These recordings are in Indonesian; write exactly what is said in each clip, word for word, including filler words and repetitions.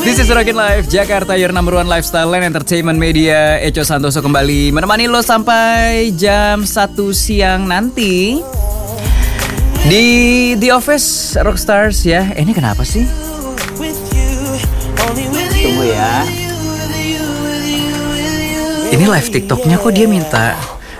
This is Rockin' Life Jakarta, your number one lifestyle and entertainment media. Echo Santoso kembali menemani lo sampai jam satu siang nanti di The Office Rockstars ya. Eh, ini kenapa sih? Tunggu ya. Ini live TikToknya kok dia minta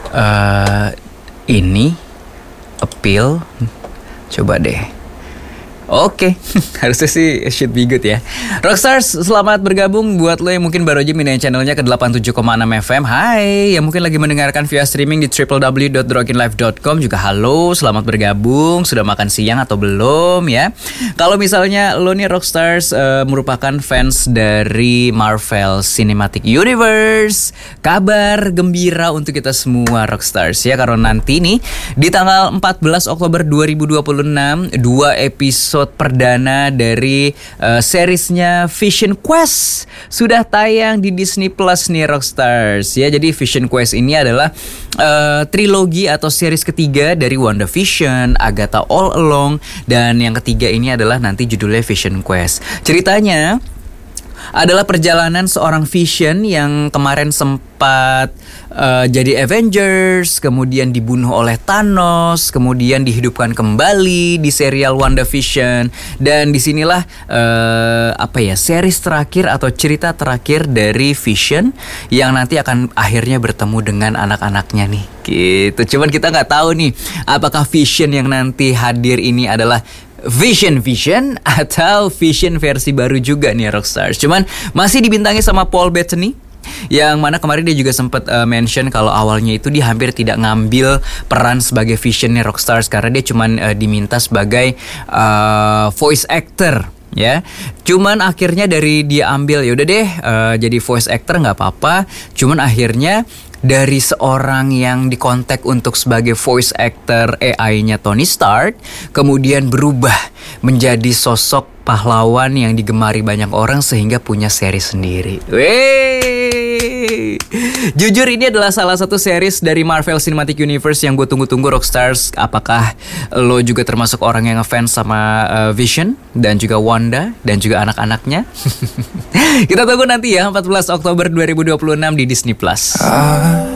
uh, ini appeal. Coba deh. Oke, okay. Harusnya sih should be good ya. Rockstars, selamat bergabung buat lo yang mungkin baru aja pindahin channelnya ke delapan puluh tujuh koma enam F M. Hai, yang mungkin lagi mendengarkan via streaming di w w w dot rockin life dot com juga halo, selamat bergabung. Sudah makan siang atau belum ya? Kalau misalnya lo nih Rockstars uh, merupakan fans dari Marvel Cinematic Universe, kabar gembira untuk kita semua Rockstars ya, karena nanti nih di tanggal empat belas Oktober dua ribu dua puluh enam dua episode perdana dari uh, seriesnya Vision Quest sudah tayang di Disney Plus nih Rockstars ya. Jadi Vision Quest ini adalah uh, trilogi atau series ketiga dari WandaVision, Agatha All Along, dan yang ketiga ini adalah nanti judulnya Vision Quest. Ceritanya adalah perjalanan seorang Vision yang kemarin sempat uh, jadi Avengers, kemudian dibunuh oleh Thanos, kemudian dihidupkan kembali di serial WandaVision, dan disinilah uh, apa ya series terakhir atau cerita terakhir dari Vision yang nanti akan akhirnya bertemu dengan anak-anaknya nih. Gitu. Cuman kita nggak tahu nih apakah Vision yang nanti hadir ini adalah Vision Vision atau Vision versi baru juga nih Rockstars. Cuman masih dibintangi sama Paul Bettany, yang mana kemarin dia juga sempat uh, mention kalau awalnya itu dia hampir tidak ngambil peran sebagai Vision nih Rockstars, karena dia cuman uh, diminta sebagai uh, voice actor ya. Cuman akhirnya dari dia ambil ya udah deh uh, jadi voice actor nggak apa-apa. Cuman akhirnya dari seorang yang dikontak untuk sebagai voice actor A I-nya Tony Stark, kemudian berubah menjadi sosok pahlawan yang digemari banyak orang sehingga punya seri sendiri. Wey, jujur ini adalah salah satu series dari Marvel Cinematic Universe yang gue tunggu-tunggu Rockstars. Apakah lo juga termasuk orang yang ngefans sama uh, Vision dan juga Wanda dan juga anak-anaknya? Kita tunggu nanti ya empat belas Oktober dua ribu dua puluh enam di Disney Plus.